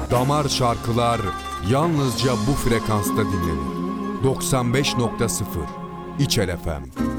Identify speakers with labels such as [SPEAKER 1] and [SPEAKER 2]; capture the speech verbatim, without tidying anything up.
[SPEAKER 1] Damar şarkılar yalnızca bu frekansta dinlenir. doksan beş nokta sıfır İçel F M.